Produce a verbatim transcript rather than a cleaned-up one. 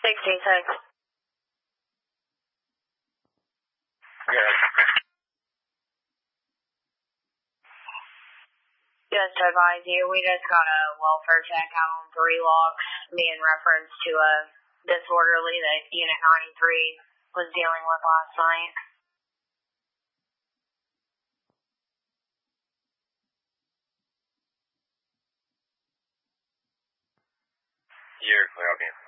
sixteen six. Yeah. Just to advise you, we just got a welfare check out on three logs being reference to a disorderly that Unit ninety-three was dealing with last night. You're clear, I'll be in.